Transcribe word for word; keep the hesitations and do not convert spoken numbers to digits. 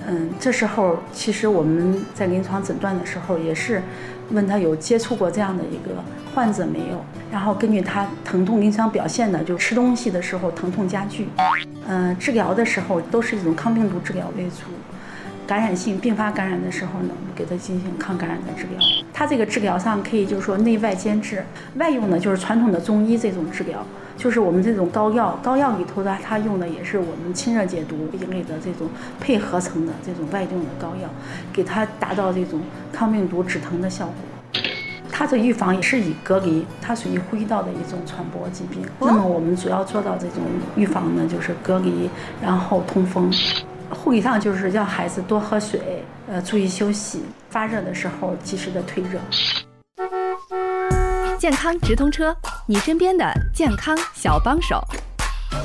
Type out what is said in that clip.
嗯，这时候其实我们在临床诊断的时候也是问他有接触过这样的一个患者没有，然后根据他疼痛临床表现的，就吃东西的时候疼痛加剧，嗯，治疗的时候都是一种抗病毒治疗为主，感染性并发感染的时候呢，我们给他进行抗感染的治疗。他这个治疗上可以就是说内外兼治，外用呢就是传统的中医这种治疗，就是我们这种膏药，膏药里头的它用的也是我们清热解毒一类的这种配合成的这种外用的膏药，给它达到这种抗病毒止疼的效果。它的预防也是以隔离，它属于呼吸道的一种传播疾病。那么我们主要做到这种预防呢，就是隔离，然后通风。护理上就是让孩子多喝水，呃，注意休息，发热的时候及时的退热。 健康直通车，你身边的健康小帮手。